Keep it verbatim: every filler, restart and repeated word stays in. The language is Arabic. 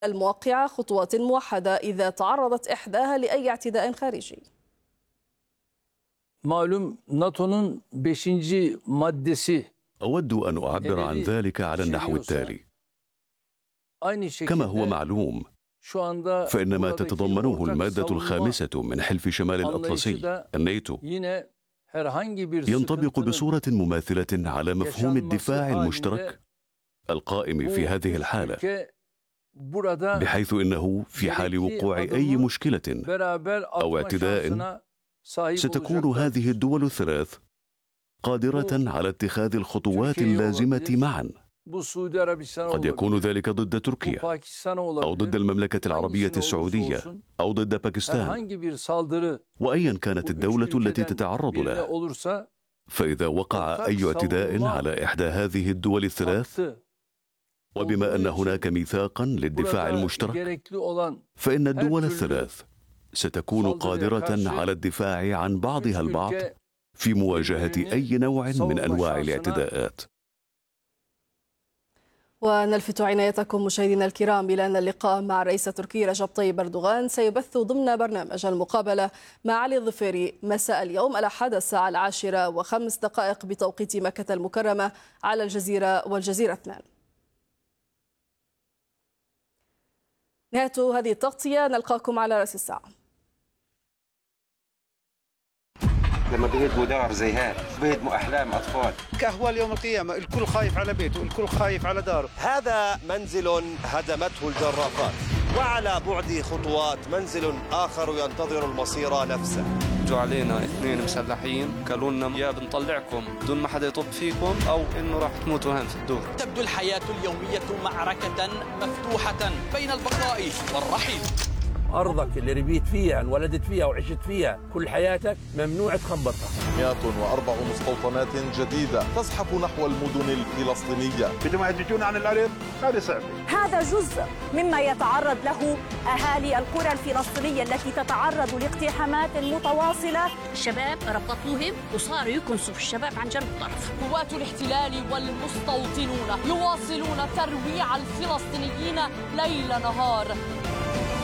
الموقعة خطوات موحدة إذا تعرضت إحداها لأي اعتداء خارجي. Malum NATO'nun beşinci maddesi. أود أن أعبر عن ذلك على النحو التالي. كما هو معلوم، فإن ما تتضمنه المادة الخامسة من حلف شمال الأطلسي الناتو ينطبق بصورة مماثلة على مفهوم الدفاع المشترك القائم في هذه الحالة، بحيث إنه في حال وقوع أي مشكلة أو اعتداء ستكون هذه الدول الثلاث قادرة على اتخاذ الخطوات اللازمة معا. قد يكون ذلك ضد تركيا أو ضد المملكة العربية السعودية أو ضد باكستان، وأيا كانت الدولة التي تتعرض له. فإذا وقع أي اعتداء على إحدى هذه الدول الثلاث، وبما أن هناك ميثاقا للدفاع المشترك، فإن الدول الثلاث ستكون قادرة على الدفاع عن بعضها البعض في مواجهة أي نوع من أنواع الاعتداءات. ونلفت عنايتكم مشاهدينا الكرام إلى أن اللقاء مع الرئيس التركي رجب طيب أردوغان سيبث ضمن برنامج المقابلة مع علي الظفيري مساء اليوم الأحد الساعة العاشرة وخمس دقائق بتوقيت مكة المكرمة على الجزيرة والجزيرة اثنان. نهاية هذه التغطية، نلقاكم على رأس الساعة. لما بيهدموا دار زي هيك بيهدموا أحلام أطفال. كأهوال يوم القيامة، الكل خايف على بيته، الكل خايف على داره. هذا منزل هدمته الجرافات، وعلى بعد خطوات منزل آخر ينتظر المصير نفسه. جو علينا اثنين مسلحين قالوا لنا يا بنطلعكم بدون ما حدا يطب فيكم أو إنه راح تموتوا هان في الدور. تبدو الحياة اليومية معركة مفتوحة بين البقاء والرحيل. أرضك اللي ربيت فيها انولدت فيها وعشت فيها كل حياتك ممنوع تخبطها. مئة وأربع مستوطنات جديدة تزحف نحو المدن الفلسطينية. بدهم يهدجون عن الأرض، هذا صعب. هذا جزء مما يتعرض له أهالي القرى الفلسطينية التي تتعرض لاقتحامات متواصلة. الشباب ربطوهم وصاروا يكنسوا في الشباب عن جنب الطرف. قوات الاحتلال والمستوطنون يواصلون ترويع الفلسطينيين ليل نهار.